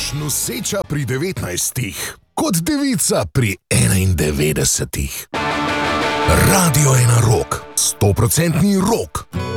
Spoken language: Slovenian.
boš noseča pri 19, kot devica pri 91. Radio 1 Rock, 100% rock.